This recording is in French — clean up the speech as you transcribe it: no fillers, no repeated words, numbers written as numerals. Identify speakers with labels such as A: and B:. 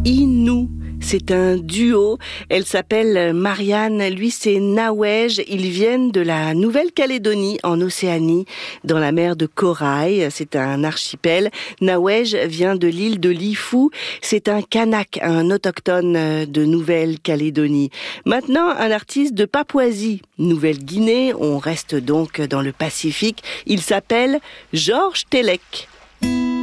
A: Innu. C'est un duo. Elle s'appelle Marianne. Lui, c'est Nawej. Ils viennent de la Nouvelle-Calédonie, en Océanie, dans la mer de Corail. C'est un archipel. Nawej vient de l'île de Lifou. C'est un Kanak, un autochtone de Nouvelle-Calédonie. Maintenant, un artiste de Papouasie, Nouvelle-Guinée. On reste donc dans le Pacifique. Il s'appelle Georges Telek.